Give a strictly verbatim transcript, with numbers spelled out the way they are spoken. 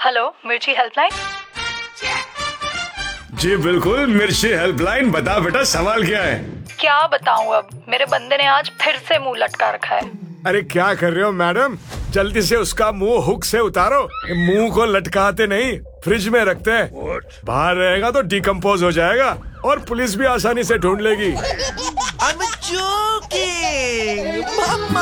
Hello, मिर्ची helpline. जी बिल्कुल, मिर्ची हेल्पलाइन। बता बेटा, सवाल क्या है? क्या बताऊं, अब मेरे बंदे ने आज फिर से मुंह लटका रखा है। अरे क्या कर रहे हो मैडम, जल्दी से उसका मुंह हुक से उतारो। मुंह को लटकाते नहीं, फ्रिज में रखते हैं। बाहर रहेगा तो डिकम्पोज हो जाएगा और पुलिस भी आसानी से ढूंढ लेगी। I'm joking, Mama.